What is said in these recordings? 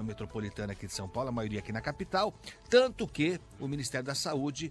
metropolitana aqui de São Paulo, a maioria aqui na capital, tanto que o Ministério da Saúde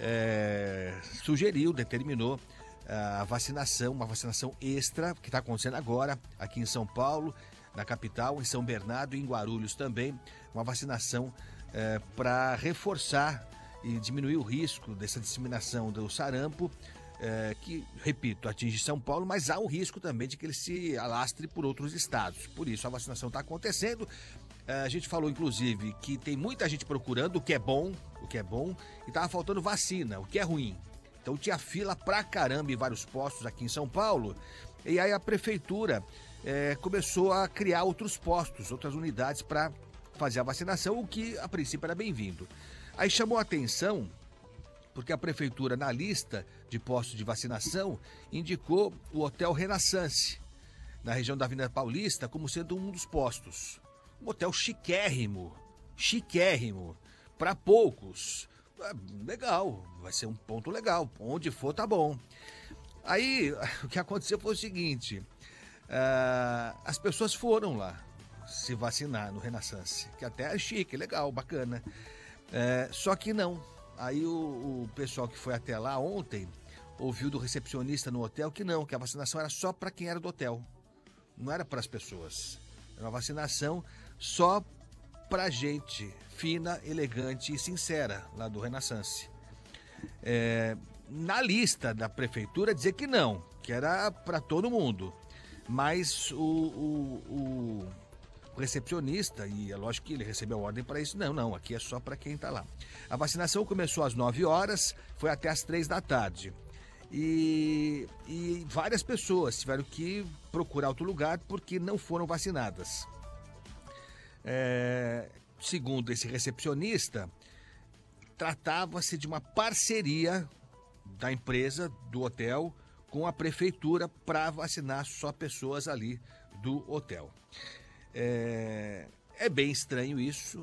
determinou a vacinação, uma vacinação extra, que está acontecendo agora aqui em São Paulo, na capital, em São Bernardo e em Guarulhos também, uma vacinação para reforçar e diminuir o risco dessa disseminação do sarampo, que, repito, atinge São Paulo, mas há um risco também de que ele se alastre por outros estados. Por isso a vacinação está acontecendo. A gente falou, inclusive, que tem muita gente procurando, o que é bom, e estava faltando vacina, o que é ruim. Então tinha fila pra caramba em vários postos aqui em São Paulo, e aí a prefeitura começou a criar outros postos, outras unidades para fazer a vacinação, o que a princípio era bem-vindo. Aí chamou a atenção porque a prefeitura, na lista de postos de vacinação, indicou o Hotel Renaissance, na região da Avenida Paulista, como sendo um dos postos. Um hotel chiquérrimo, para poucos. Legal, vai ser um ponto legal, onde for tá bom. Aí, o que aconteceu foi o seguinte, as pessoas foram lá se vacinar no Renaissance, que até é chique, legal, bacana. Só que não. Aí o pessoal que foi até lá ontem ouviu do recepcionista no hotel que não, que a vacinação era só para quem era do hotel. Não era para as pessoas. Era uma vacinação só para gente fina, elegante e sincera lá do Renaissance. Na lista da prefeitura dizer que não, que era para todo mundo. Mas o recepcionista, e é lógico que ele recebeu a ordem para isso, não, aqui é só para quem está lá. A vacinação começou às 9 horas, foi até às 3 da tarde. E várias pessoas tiveram que procurar outro lugar porque não foram vacinadas. Segundo esse recepcionista, tratava-se de uma parceria da empresa, do hotel, com a prefeitura para vacinar só pessoas ali do hotel. É bem estranho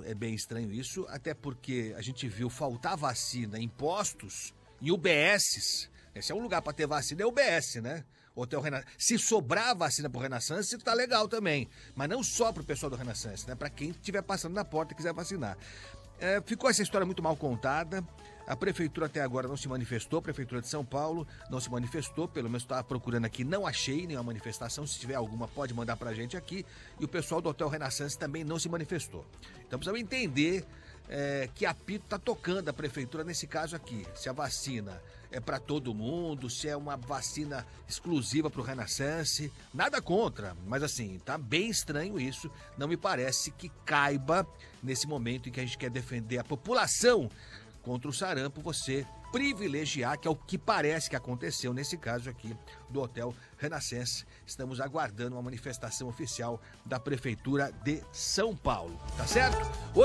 isso, até porque a gente viu faltar vacina em postos, em UBSs. Esse é um lugar para ter vacina, é UBS, né? Hotel Renaissance. Se sobrar vacina pro Renaissance, tá legal também. Mas não só pro pessoal do Renaissance, né? Para quem estiver passando na porta e quiser vacinar. Ficou essa história muito mal contada. A prefeitura até agora não se manifestou, a prefeitura de São Paulo não se manifestou, pelo menos estava procurando aqui, não achei nenhuma manifestação, se tiver alguma pode mandar pra gente aqui, e o pessoal do Hotel Renaissance também não se manifestou. Então precisamos entender que apito está tocando a prefeitura nesse caso aqui, se a vacina é para todo mundo, se é uma vacina exclusiva para o Renaissance, nada contra, mas assim, tá bem estranho isso, não me parece que caiba nesse momento em que a gente quer defender a população contra o sarampo, você privilegiar, que é o que parece que aconteceu nesse caso aqui do Hotel Renaissance. Estamos aguardando uma manifestação oficial da Prefeitura de São Paulo, tá certo?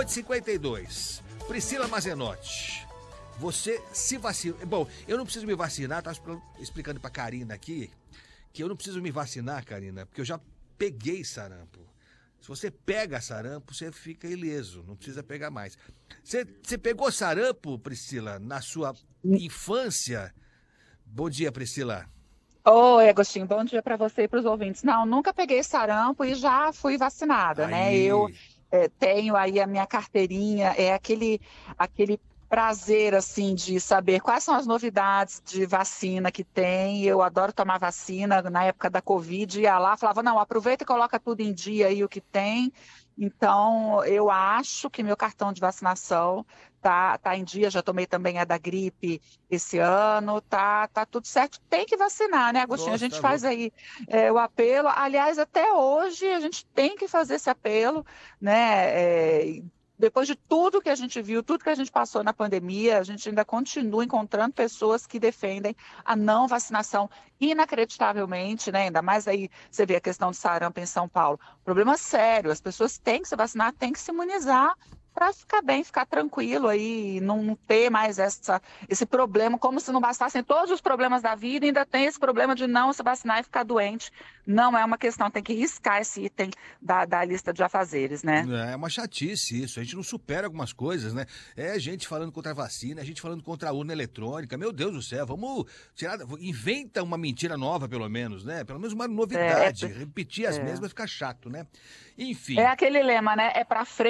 8h52, Priscila Mazenotti, você se vacina. Bom, eu não preciso me vacinar, tá explicando pra Karina aqui, que eu não preciso me vacinar, Karina, porque eu já peguei sarampo. Se você pega sarampo, você fica ileso, não precisa pegar mais. Você pegou sarampo, Priscila, na sua infância? Bom dia, Priscila. Oi, Agostinho, bom dia para você e para os ouvintes. Não, nunca peguei sarampo e já fui vacinada, né? Eu Aí, tenho aí a minha carteirinha, aquele prazer, assim, de saber quais são as novidades de vacina que tem. Eu adoro tomar vacina. Na época da Covid, ia lá, falava, não, aproveita e coloca tudo em dia aí o que tem. Então, eu acho que meu cartão de vacinação tá em dia, já tomei também a da gripe esse ano, tá tudo certo. Tem que vacinar, né, Agostinho? A nossa, gente tá faz louco. aí o apelo. Aliás, até hoje a gente tem que fazer esse apelo, né? Depois de tudo que a gente viu, tudo que a gente passou na pandemia, a gente ainda continua encontrando pessoas que defendem a não vacinação inacreditavelmente, né? Ainda mais aí você vê a questão do sarampo em São Paulo. Problema sério, as pessoas têm que se vacinar, têm que se imunizar para ficar bem, ficar tranquilo aí, não ter mais esse problema, como se não bastassem todos os problemas da vida, ainda tem esse problema de não se vacinar e ficar doente. Não é uma questão, tem que riscar esse item da lista de afazeres, né? É uma chatice isso, a gente não supera algumas coisas, né? É gente falando contra a vacina, a gente falando contra a urna eletrônica, meu Deus do céu, vamos tirar, inventa uma mentira nova pelo menos, né? Pelo menos uma É, novidade, repetir as é, mesmas fica chato, né? é Enfim. aquele lema, né? É para frente.